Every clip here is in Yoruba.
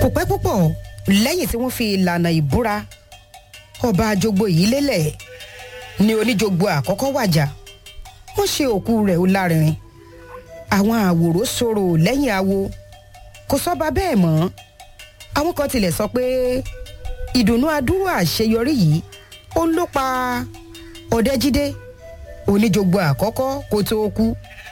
kò pẹ́ púpọ̀ lẹ́yìn tí wọ́n fi ìlànà ìbúra ọba àjogbo yìí lélẹ̀ ni oníjogbo àkọ́kọ́ wàjà wọ́n ṣe òkú rẹ̀ ó lárinrin àwọn àwòrò sọ̀rọ̀ lẹ́yìn awo kò sọ́ba bẹ́ẹ̀ mọ́ àwọn kan tilẹ̀ sọ pé ìdùnnú adúrú àṣeyọrí yìí ó ń ló pa Ọdẹ́jídé oníjogbo àkọ́kọ́ kó tó kú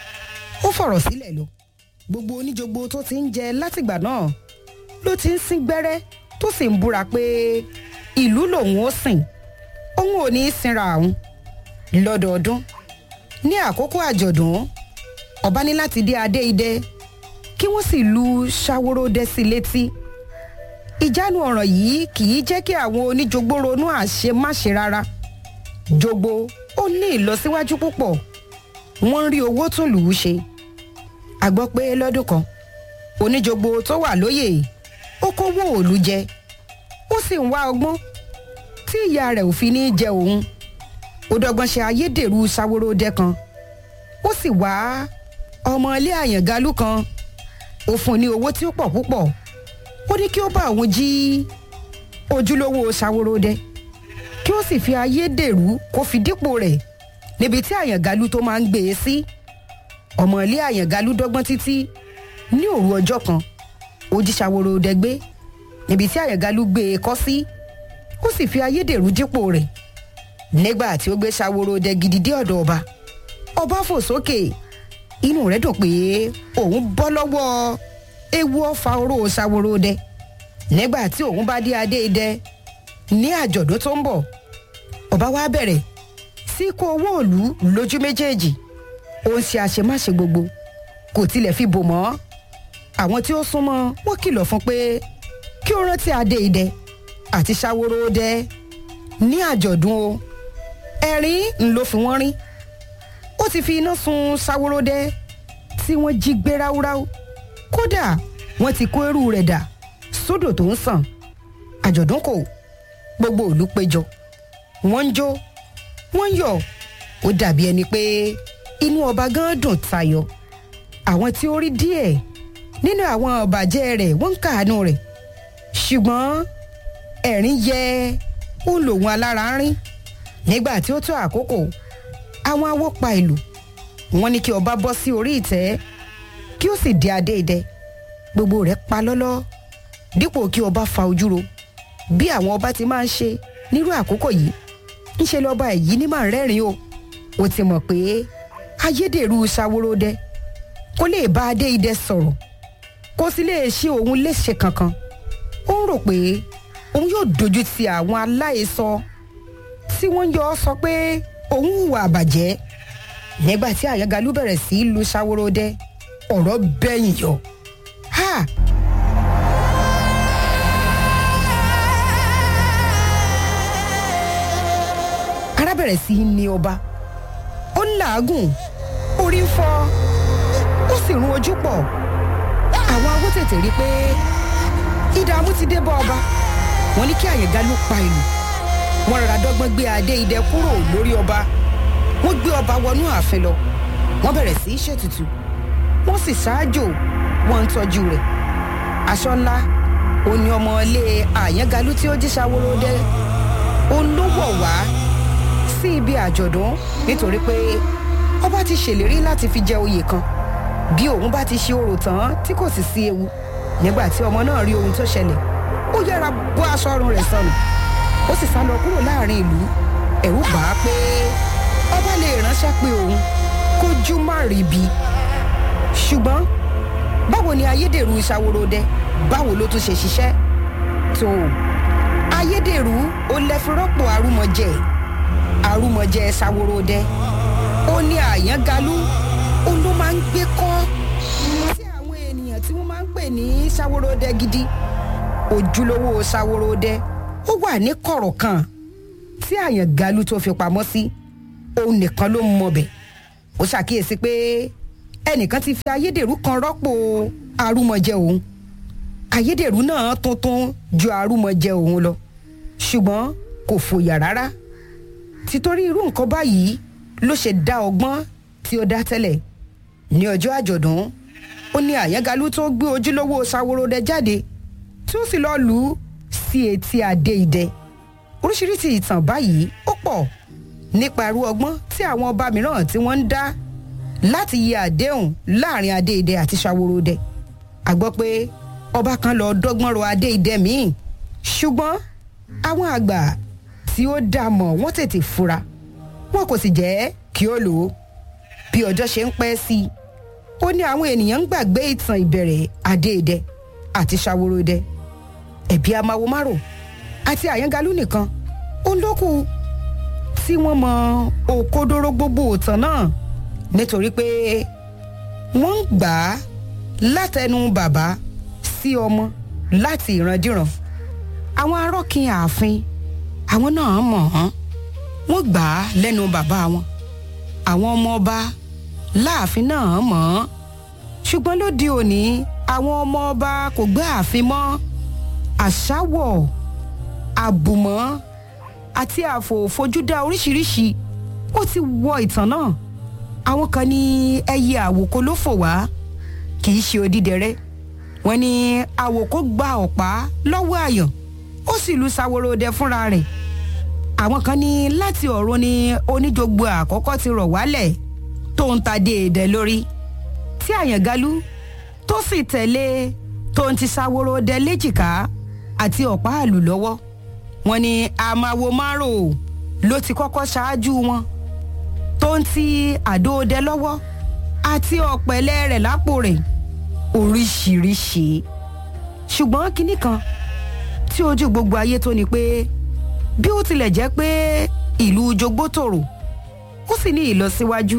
ó fọ̀rọ̀ sílẹ̀ lọ gbogbo oníjogbo tó ti ń jẹ látìgbà náà ló ti ń sín gbẹ́rẹ́ tó sì ń búra pé ìlú lòun ó sìn òun ò ní í sinra àwọn lọ́dọọdún ní àkókò àjọ̀dún ọba ní láti dé adé idẹ kí wọ́n sì lu Ṣàwòròdẹ sí létí ìjánu ọ̀ràn yìí kì í jẹ́ kí àwọn oníjogbo ronú àṣemáṣe rárá jogbo ó ní ìlọsíwájú púpọ̀ wọ́n ń rí owó tún lù ú ṣe a gbọ́ pé lọ́dún kan oníjogbo tó wà lóyè ó kówó òòlù jẹ ó sì ń wá ọgbọ́n tí ìyá rẹ̀ ò fi ní jẹ òun ó dọ́gbọ́n ṣe ayédèrú Ṣàwòròdẹ kan ó sì wá ọmọ ilé Àyàngalú kan ó fún ní owó tí ó pọ̀ púpọ̀ ó ní kí ó bá òun jí ojúlówó Ṣàwòròdẹ kí ó sì fi ayédèrú kó fi dípò rẹ̀ níbi tí Àyàngalú tó máa ń gbé e sí ọmọ ilé Àyàngalú dọ́gbọ́n títí ní òru ọjọ́ kan ó jí Ṣàwòròdẹ gbé níbi tí Àyàngalú gbé e kọ́ sí ó sì fi ayédèrú dípò rẹ̀ nígbà tí ó gbé Ṣàwòròdẹ gidi dé ọ̀dọ̀ ọba fò sókè inú rẹ̀ dùn pé òun bọ́ lọ́wọ́ ewu ọfà oró Ṣàwòròdẹ nígbà tí òun bá dé adé idẹ ní àjọ̀dún tó ń bọ̀ ọba wa bẹ̀rẹ̀ sí kó owó òlú lójú méjèèjì ó ń ṣe àṣemáṣe gbogbo kò tilẹ̀ fi bò mọ́ àwọn tí ó súnmọ́ wọ́n kìlọ̀ fún pé kí ó rántí adé idẹ àti Ṣàwòròdẹ ní àjọ̀dún o ẹ̀rín ń ló fi wọ́n rín ó ti fi iná sun Ṣàwòròdẹ tí wọ́n jí gbé ráúráú kódà wọ́n ti kó ẹrù rẹ̀ dà sódò tó ń sàn àjọ̀dún kò gbogbo ìlú péjọ wọ́n ń jó wọ́n ń yọ̀ ó dàbí ẹni pé inú ọba gan dùn tayọ àwọn tí ó rí díẹ̀ nínú àwọn ọ̀bàjẹ́ rẹ̀ wọ́n ń káàánú rẹ̀ ṣùgbọ́n ẹ̀rín yẹ ó lòun alára rín nígbà tí ó tó àkókò àwọn awo pa ìlú wọ́n ní kí ọba bọ́ sí orí ìtẹ́ kí ó sì dé adé idẹ gbogbo rẹ̀ pa lọ́lọ́ dípò kí ọba fa ojúro bí àwọn ọba ti máa ń ṣe nírú àkókò yìí ńṣe lọ́ba èyí ní máa ń rẹ́rìn o ó ti mọ̀ pé ayédèrú Ṣàwòròdẹ kó lè bá adé idẹ sọ̀rọ̀ kó sì lè ṣe òun léṣe kankan ó ń rò pé òun yóò dojú ti àwọn aláìsọ tí wọ́n yọ ọ́ sọ pé òun hùwà àbàjẹ́ nígbà tí Àyàngalú bẹ̀rẹ̀ sí í lu Ṣàwòròdẹ ọ̀rọ̀ bẹ́yìn yọ ha. ara bẹ̀rẹ̀ sí í ní ọba ó ń làágùn orí ń fọ́ ó sì rún ojú pọ̀ àwọn awo tètè rí pé ìdààmú ti dé bá ọba wọ́n ní kí Àyàngalú pa ìlú wọ́n rọra dọ́gbọ́n gbé adé idẹ kúrò lórí ọba wọ́n gbé ọba wọnú ààfin lọ wọ́n bẹ̀rẹ̀ sí í ṣètùtù wọ́n sì ṣáájò wọ́n ń tọ́jú rẹ̀ aṣọ ńlá ó ní ọmọ ilé Àyàngalú tí ó jí Ṣàwòròdẹ òun ló wọ̀ wá sí ibi àjọ̀dún nítorí pé ọba ti ṣèlérí láti fi jẹ oyè kan bí òun bá ti ṣe orò tán tí kò sì sí ewu nígbà tí ọmọ náà rí ohun tó ṣẹlẹ̀ ó yára bọ́ aṣọ ọrùn rẹ̀ sọnù ó sì sá lọ kúrò láàrin ìlú ẹ̀rù bà á pé ọba lè ránṣẹ́ pé òun kójú má rí bí ṣùgbọ́n báwo ni ayédèrú Ṣàwòròdẹ báwo ló tún ṣe ṣiṣẹ́ tó ayédèrú ó lè fi rọ́pò arúmọjẹ Ṣàwòròdẹ ó ní Àyàngalú ó ló máa ń gbé kọ́ tí àwọn ènìyàn tí wọ́n máa ń pè ní Ṣàwòròdẹ gidi ojúlówó Ṣàwòròdẹ ó wà ní kọ̀rọ̀ kan tí Àyàngalú tó fi pamọ́ sí òun nìkan ló mọ̀ bẹ̀ ó ṣàkíyèsí pé ẹnìkan ti fi ayédèrú kan rọ́pò arúmọjẹ òun ayédèrú náà tuntun ju arúmọjẹ òun lọ ṣùgbọ́n kò fòyà rárá títorí irú nǹkan báyìí ló ṣe dá ọgbọ́n tí ó dá tẹ́lẹ̀ ní ọjọ́ àjọ̀dún ó ní Àyàngalú tó gbé ojúlówó Ṣàwòròdẹ jáde tí ó sì lọ lù ú sí etí adé idẹ. Oríṣiríṣi ìtàn báyìí ó pọ̀ nípa irú ọgbọ́n tí àwọn ọba mìíràn tí wọ́n ń dá láti yẹ àdéhùn láàrin adé idẹ àti Ṣàwòròdẹ. A gbọ́ pé ọba kan lọ dọ́gbọ́n rọ adé idẹ míì, ṣùgbọ́n àwọn àgbà tí ó dá mọ̀ wọ́n tètè fura, wọn kò sì jẹ́ kí ó lò ó. Bí ọjọ́ ṣe ń pẹ́ sí i, ó ní àwọn ènìyàn ń gbàgbé ìtàn ìbẹ̀rẹ̀ adé idẹ àti Ṣàwòròdẹ. Ẹ̀bí amáwo márò àti Àyàngalú nìkan ó ń lókù tí wọ́n mọ òkodoro gbogbo òtàn náà, nítorí pé wọ́n ń gbà á látẹnu bàbá sí ọmọ láti ìrandíran. Àwọn arọ́kin ààfin àwọn náà mọ̀ ọ́n, wọ́n gbà á lẹ́nu bàbá wọn. Àwọn ọmọ ọba láàfin náà mọ̀ ọ́n, ṣùgbọ́n lóde òní àwọn ọmọ ọba kò gbé ààfin mọ́. Àṣàwọ̀, àbùmọ́ àti àfòfojúdá oríṣiríṣi ó ti wọ ìtàn náà. Àwọn kan ní ẹyẹ àwòkó ló fò wá, kì í ṣe odídẹrẹ́. Wọ́n ní àwòkó gba ọ̀pá lọ́wọ́ àyàn, ó sì lu Ṣàwòròdẹ fúnra rẹ̀. Àwọn kan ní láti ọ̀run ni oníjogbo àkọ́kọ́ ti rọ̀ wálẹ̀ tó ń ta déédé lórí, tí Àyàngalú tó sì tẹ̀lé tó ń ti Ṣàwòròdẹ léjìká àti ọ̀pá àlù lọ́wọ́. Wọ́n ní amáwo márò ló ti kọ́kọ́ ṣáájú wọn tó ń ti àdóòdẹ lọ́wọ́ àti ọ̀pẹ̀lẹ̀ rẹ̀ lápò rẹ̀. Oríṣiríṣi, ṣùgbọ́n kinní kan tí ojú gbogbo ayé tó ni pé bí ó tilẹ̀ jẹ́ pé ìlú Jogbo tòrò ó sì ní ìlọsíwájú,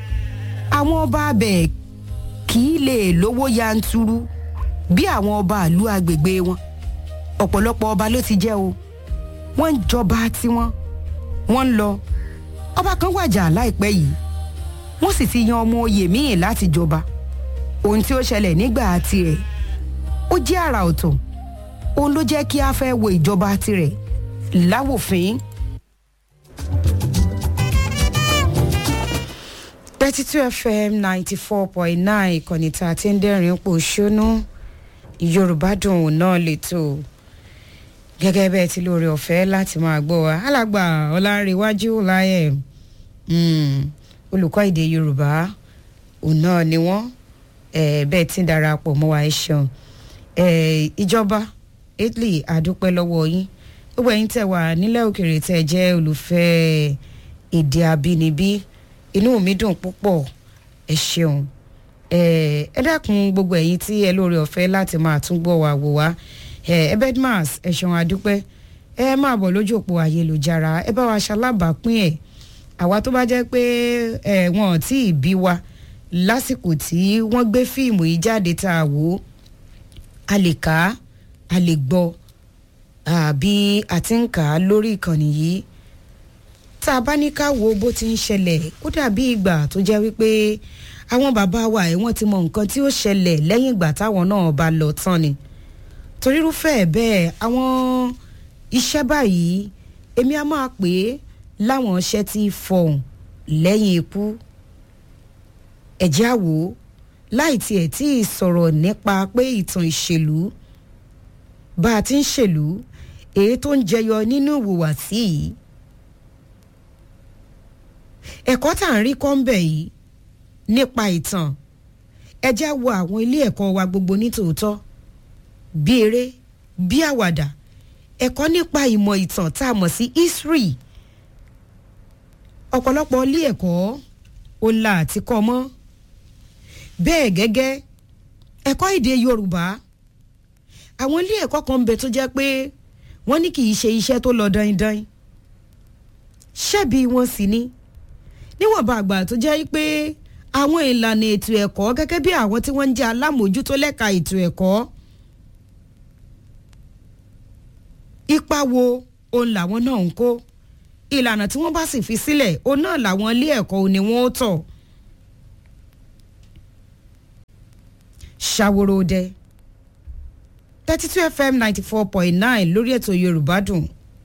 àwọn ọba abẹ̀ kì í lè lówó yanturu bí àwọn ọba ìlú agbègbè wọn. Ọ̀pọ̀lọpọ̀ ọba ló ti jẹ́ o, wọ́n ń jọba tiwọn, wọ́n ń lọ. Ọba kan wàjà láìpẹ́ yìí, wọ́n sì ti yan ọmọ oyè míì láti jọba. Ohun tí ó ṣẹlẹ̀ nígbà tirẹ̀ ó jẹ́ àrà ọ̀tọ̀, òun ló jẹ́ kí a fẹ́ wo ìjọba tirẹ̀ láwòfín. 32 FM 94.9 ìkànnì tá a ti ń dẹ́rìn pò ṣónú Yorùbá Dùn náà lẹ́tọ̀. Gẹ́gẹ́ bẹ́ẹ̀ tí lóore ọ̀fẹ́ láti máa gbọ́ wa, alàgbà Ọlárẹ̀wájú Ọláyẹ̀, olùkọ́ èdè Yorùbá òun náà ni wọ́n, bẹ́ẹ̀ tí ń darapọ̀ mọ́ wa ẹ ṣeun. Ìjọba Italy àdúpẹ́ lọ́wọ́ yín, gbogbo ẹ̀yin tẹ́ wà nílẹ̀ òkèèrè tẹ́ jẹ́ olùfẹ́ èdè abínibí, inú mi dùn púpọ̀, ẹ ṣeun. Ẹ dákun gbogbo ẹ̀yin tí ẹ lóore ọ̀fẹ́ láti máa tún gbọ́ wa wò wá, Ebedmas ẹ ṣeun àdúpẹ́, ẹ máa bọ̀ lójú òpó ayélujára, ẹ bá wa ṣalábàápín ẹ̀. Àwa tó bá jẹ́ pé wọn ò tí ì bí wa lásìkò tí wọ́n gbé fíìmù yìí jáde tá a wò, a lè kà á, a lè gbọ́ àbí a ti ń kà á lórí ìkànnì yìí. Tá a bá ní ká wo bó ti ń ṣẹlẹ̀, ó dàbí ìgbà tó jẹ́ wípé àwọn bàbá wa wọ́n ti mọ nǹkan tí ó ṣẹlẹ̀ lẹ́yìn ìgbà táwọn náà bá lọ tán ni. Torí irúfẹ́ bẹ́ẹ̀ àwọn iṣẹ́ báyìí èmi á máa pè é láwọn iṣẹ́ tí fọhùn lẹ́yìn ikú. Ẹ̀jẹ̀ àwò láì tiẹ̀ tí ì sọ̀rọ̀ nípa pé ìtàn ìṣèlú bá a ti ń ṣèlú èyí tó ń jẹyọ nínú ìhùwàsí yìí. Ẹ̀kọ́ tá à ń rí kọ́ńbẹ̀ yìí nípa ìtàn, ẹ̀jẹ̀ wo àwọn ilé ẹ̀kọ́ wa gbogbo nítòótọ́ bí eré bí àwàdà, ẹ̀kọ́ nípa ìmọ̀ ìtàn tá a mọ̀ sí history. Ọ̀pọ̀lọpọ̀ ilé ẹ̀kọ́ ó la àti kọ́ mọ́. Bẹ́ẹ̀ gẹ́gẹ́ ẹ̀kọ́ èdè Yorùbá, àwọn ilé ẹ̀kọ́ kan ń bẹ tó jẹ́ pé wọ́n ní kì í ṣe iṣẹ́ tó lọ dandan, ṣebí wọn sì ni níwọ̀nba àgbà tó jẹ́ pé àwọn ìlànà ètò ẹ̀kọ́ gẹ́gẹ́ bí àwọn tí wọ́n ń jẹ́ alámòójútó lẹ́ka ètò ẹ̀kọ́, ipa wo òun làwọn náà ń kó. Ìlànà tí wọ́n bá sì fi sílẹ̀ òun náà làwọn ilé ẹ̀kọ́ ni wọ́n ó tọ̀. Ṣàwòròdẹ 32 FM 94.9 lórí ètò Yorùbá Dùn.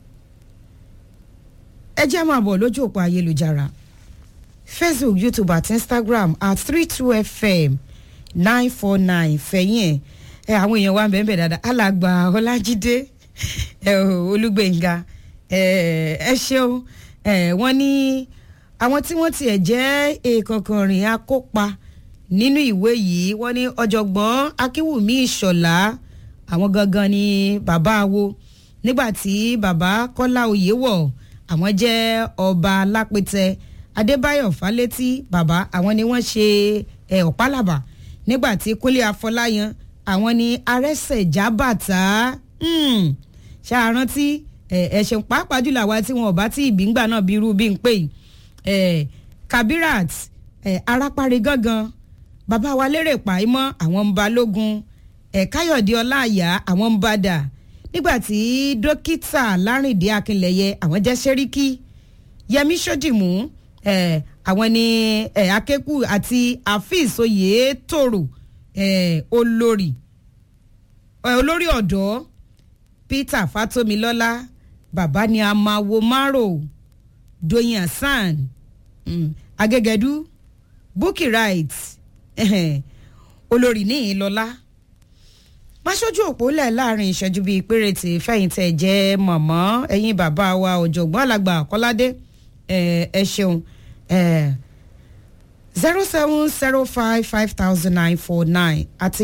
Ẹ jẹ́ máa bọ̀ lójú òpó ayélujára Facebook, YouTube àti Instagram at 32 FM 949 fẹ̀yìn ẹ̀. àwọn èèyàn wa ń bẹ̀ẹ̀ dáadáa alàgbà Ọlájídé Olúgbénga ẹ ṣeun wọ́n ní àwọn tí wọ́n tiẹ̀ jẹ́ èèkànkànrìn akópa nínú ìwé yìí wọ́n ní ọ̀jọ̀gbọ́n Akínwùmí Ìṣọ̀lá àwọn gangan ni bàbá wo nígbàtí bàbá Kọ́lá Oyèwọ̀ àwọn jẹ́ ọba Lápẹtẹ Adébáyọ̀ Fálétí bàbá àwọn ni wọ́n ṣe Ọ̀pálàbà nígbàtí Kúnlé Afọláyan àwọn ni Arẹ́sẹ̀jábàtà ṣàrántí ẹ̀ṣẹ̀ pàápàá jùlọ àwa tí wọn ò bá tí ìbíngbà náà bí irú bí ń pè Kabirat Arápárí gángan bàbá wa Lérè Pàímọ́ àwọn ń Balógun Káyọ̀dé Ọláàyá àwọn ń Bàdà nígbàtí dókítà Lárìndé Akínlẹ̀yẹ àwọn jẹ́ Sẹ́ríkì Yẹmí Ṣódìmú àwọn ni Akékù àti Afeez Oyètòrò olórí ọ̀dọ́ Peter Fátómilọ́lá bàbá ni Amáwo Márò Dóyin Hassan Agẹ́gẹ́dú Bukky Wright olórí ní Ìlọ́lá máṣojú òpó lẹ̀ láàrin ìṣẹ́jú bíi péréte fẹ̀yìntẹ̀ jẹ́ mọ̀mọ́ ẹ̀yin bàbá wa ọ̀jọ̀gbọ́n alàgbà Kọ́ládé ẹ ṣeun 070550949 àti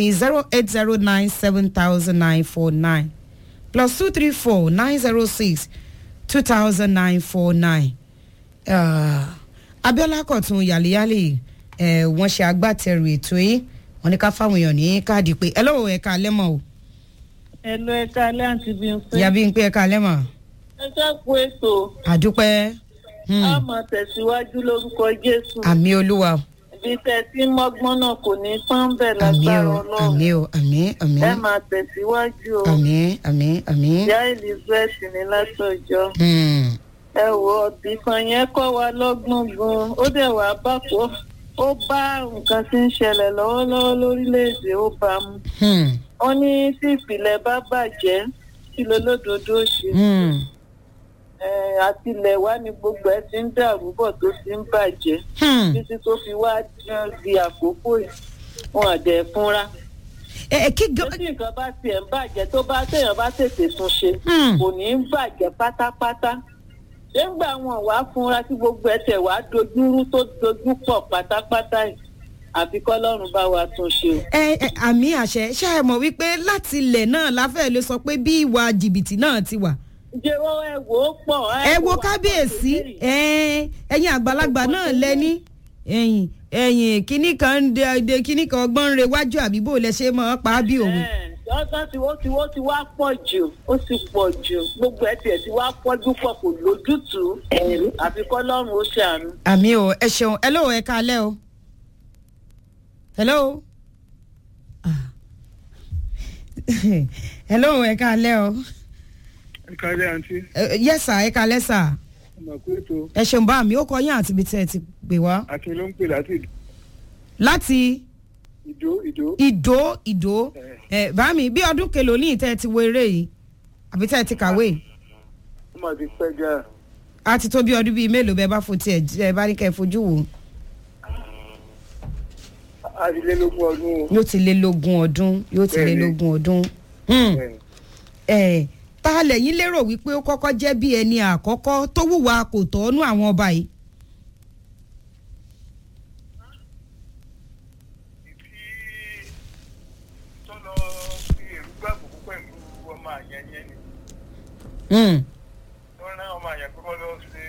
080970949 plus 23490620949. Abíọ́lá Kọ̀tún yàlíyàlí wọ́n ṣe agbátẹrù ètò yìí wọ́n ní ká fáwọn èèyàn ní káàdì pé ẹ lọ́wọ́ ẹ̀ka lẹ́mọ̀ o. ẹ lọ ẹ̀ka alẹ́ àǹtí Bímpé. ìyá Bímpé ẹ̀ka lẹ́mọ̀. ẹ ṣàkó ètò. àdúpẹ́. a máa tẹ̀síwájú lórúkọ Jésù. àmì Olúwa. ibi tẹ̀sí mọ́gbọ́n náà kò ní tán bẹ́ẹ̀ lágbára Ọlọ́run. àmì o àmì àmì. ẹ máa tẹ̀síwájú o. àmì àmì àmì. ìyá Elizabeth ní látọjọ́. ẹ wo ọ̀bìkan yẹn kọ́ wa lọ́gbọ́n gan-an ó dẹ̀ wá bàpọ̀ ó bá nǹkan tí ń ṣẹlẹ̀ lọ́wọ́lọ́wọ́ lórílẹ̀‐èdè ó bá mu. wọ́n ní tí ìpìlẹ̀ bá bàjẹ́ kí lolódodo ṣe. àtilẹ̀ wá ní gbogbo ẹ̀ ti ń dàrú bọ̀ tó ti ń bàjẹ́ títí tó fi wá di àkókò yìí wọn àdẹ̀ fúnra. tí nǹkan bá tiẹ̀ ń bàjẹ́ tó bá téèyàn bá tètè tún ṣe kò ní í bàjẹ́ pátápátá. nígbà wọn wá fúnra tí gbogbo ẹsẹ̀ wá dojúrú tó dojú pọ̀ pátápátá yìí àfi kọ́lọ́run bá wa tún ṣe. àmì àṣẹ ṣe é mọ̀ wípé láti ilẹ̀ náà láfẹ́ lè sọ pé bí ìwà jìbìtì náà ti wà. jẹ́wọ́ ẹ wò ó pọ̀. ẹ wo kábíyèsí ẹ̀yin àgbàlagbà náà lẹ́ni ẹ̀yin kínní kan ń de kínní kan ọgbọ́n ń re wájú àbí bó lẹ ṣe máa pa á bí òwe. ọ̀sán tí ó ti wá pọ̀ jù ó sì pọ̀ jù gbogbo ẹ̀ tiẹ̀ ti wá pọ́jú pọ̀ kò lójútùú àfi kọ́lọ́run ó ṣàánú. àmì o ẹ ṣeun hello ẹ káalẹ́ o hello hello ẹ káalẹ́ o. ẹ káalẹ́ àǹtí. yes sir ẹ káalẹ́ sir. ọmọ kú ètò. ẹ ṣeun bá mi ó kọ yín àti ibi tẹ́ ẹ ti gbé wá. Akin ló ń pè láti ìdó. láti. ìdó. ìdó bá mi bí ọdún kelòó ní ìtẹ́ ẹ ti wo eré yìí àbí tẹ́ ẹ ti kàwé. ó mà ti pẹ́ gan. a ti tó bí ọdún bíi mélòó bẹ́ẹ̀ bá fò tiẹ̀ ẹ bá ní kẹ́ ẹ fojú wò. a ti lé lógún ọdún. yóò ti lé lógún ọdún. ta lẹ́yìn lérò wípé ó kọ́kọ́ jẹ́ bí ẹni àkọ́kọ́ tó wùwà kò tọ́nú àwọn ọba yìí. wọ́n rán ọmọ àyàn kọ́kọ́ lọ sí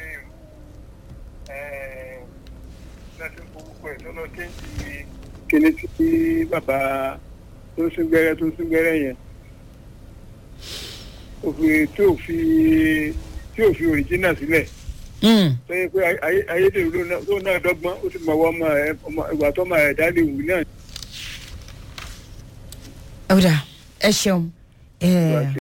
láti fowópọ̀ ẹ̀ tó lọ kéńtì kíní tí bàbá tó ń sún gbẹ́rẹ́ yẹn tí ò fi òrìjínà sílẹ̀ tó yẹ pé ayédèrú ló náà dọ́gbọ́n ó sì mọ̀ wọ́n ìwà tó máa ẹ̀dá lè wù náà. ọ̀dà ẹ ṣeun